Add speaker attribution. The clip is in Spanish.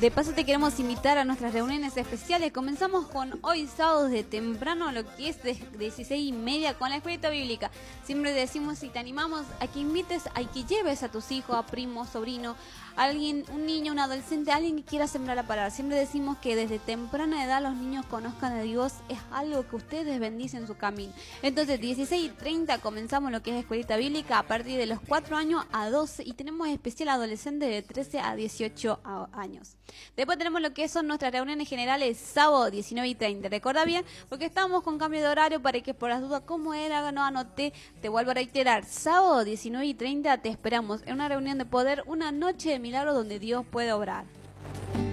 Speaker 1: De paso te queremos invitar a nuestras reuniones especiales. Comenzamos con hoy sábados de temprano, lo que es de 16:30 con la escuelita bíblica. Siempre decimos y te animamos a que invites, a que lleves a tus hijos, a primos, sobrinos, alguien, un niño, un adolescente, alguien que quiera sembrar la palabra. Siempre decimos que desde temprana edad los niños conozcan a Dios, es algo que ustedes bendicen su camino. Entonces 16:30 comenzamos lo que es escuelita bíblica a partir de los 4 años a 12 y tenemos especial adolescente de 13 a 18 años. Después tenemos lo que son nuestras reuniones generales sábado 19:30. Recuerda bien, porque estamos con cambio de horario para que por las dudas cómo era, no anoté, te vuelvo a reiterar, sábado 19:30 te esperamos en una reunión de poder, una noche de milagro donde Dios puede obrar.